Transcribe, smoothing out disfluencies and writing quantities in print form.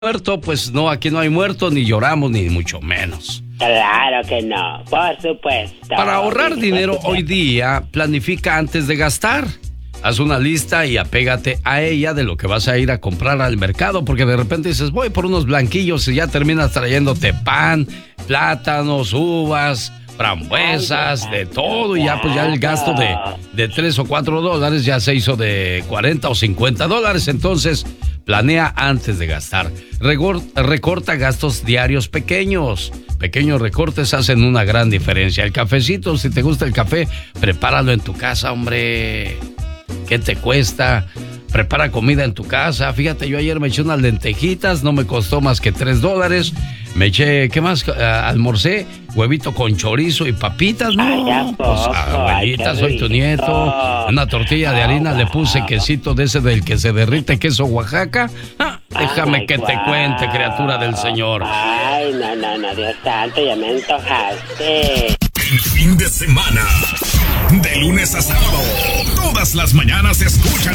muerto, pues no, aquí no hay muerto, ni lloramos, ni mucho menos. Claro que no, por supuesto. Para ahorrar dinero hoy día, planifica antes de gastar. Haz una lista y apégate a ella de lo que vas a ir a comprar al mercado, porque de repente dices, voy por unos blanquillos y ya terminas trayéndote pan, plátanos, uvas, frambuesas, de todo, y ya pues ya el gasto de $3 o $4 ya se hizo de $40 o $50. Entonces, planea antes de gastar. Recorta gastos diarios pequeños. Pequeños recortes hacen una gran diferencia. El cafecito, si te gusta el café, prepáralo en tu casa, hombre. ¿Qué te cuesta? Prepara comida en tu casa. Fíjate, yo ayer me eché unas lentejitas, no me costó más que $3. Me eché, ¿qué más? Almorcé huevito con chorizo y papitas, ¿no? Pues, abuelita, soy tu nieto. Una tortilla de harina, le puse quesito de ese del que se derrite, queso Oaxaca. Déjame que te cuente, criatura del Señor. Ay, no, Dios santo, ya me antojaste. El fin de semana, de lunes a sábado, todas las mañanas se escuchan